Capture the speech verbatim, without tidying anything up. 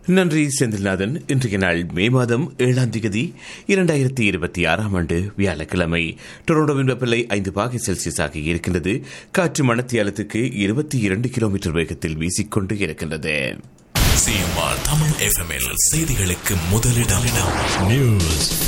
நன்றி செந்தில்நாதன். இன்றைய நாள் மே மாதம் ஏழாம் தேதி இரண்டாயிரத்தி இருபத்தி ஆறாம் ஆண்டு வியாழக்கிழமை. டொரண்டோவின் வெப்பநிலை ஐந்து பாகை செல்சியஸாக இருக்கின்றது. காற்று மணத்தியாலத்துக்கு இருபத்தி இரண்டு கிலோமீட்டர் வேகத்தில் வீசிக்கொண்டு இருக்கின்றது. சிஎம்ஆர் தமிழ் எஃப்எம்எல் செய்திகளுக்கு முதலிடம் நியூஸ்.